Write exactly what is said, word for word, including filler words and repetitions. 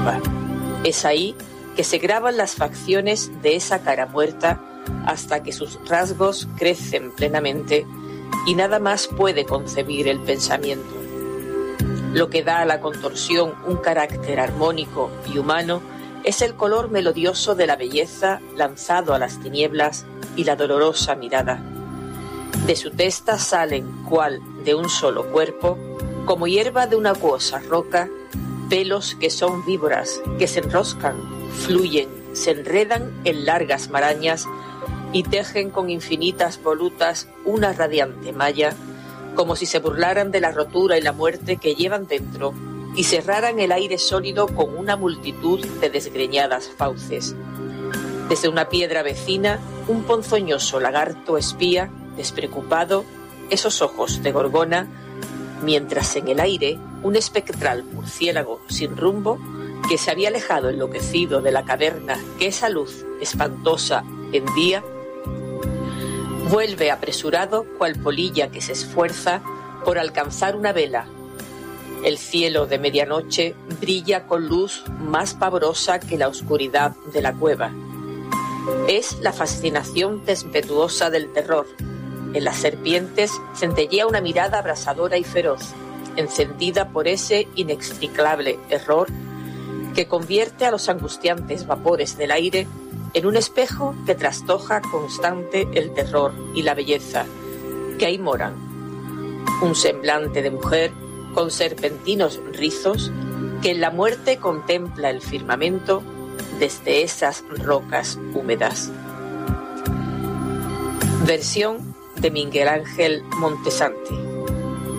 tumba. Es ahí que se graban las facciones de esa cara muerta hasta que sus rasgos crecen plenamente y nada más puede concebir el pensamiento. Lo que da a la contorsión un carácter armónico y humano es el color melodioso de la belleza lanzado a las tinieblas y la dolorosa mirada. De su testa salen, cual de un solo cuerpo, como hierba de una acuosa roca, pelos que son víboras, que se enroscan, fluyen, se enredan en largas marañas y tejen con infinitas volutas una radiante malla, como si se burlaran de la rotura y la muerte que llevan dentro y cerraran el aire sólido con una multitud de desgreñadas fauces. Desde una piedra vecina, un ponzoñoso lagarto espía, despreocupado, esos ojos de gorgona, mientras en el aire un espectral murciélago sin rumbo, que se había alejado enloquecido de la caverna que esa luz espantosa hendía, vuelve apresurado cual polilla que se esfuerza por alcanzar una vela. El cielo de medianoche brilla con luz más pavorosa que la oscuridad de la cueva. Es la fascinación tempestuosa del terror. En las serpientes centellea una mirada abrasadora y feroz, encendida por ese inextricable error que convierte a los angustiantes vapores del aire en un espejo que trastoja constante el terror y la belleza, que ahí moran. Un semblante de mujer con serpentinos rizos que en la muerte contempla el firmamento desde esas rocas húmedas. Versión de Miguel Ángel Montesanti.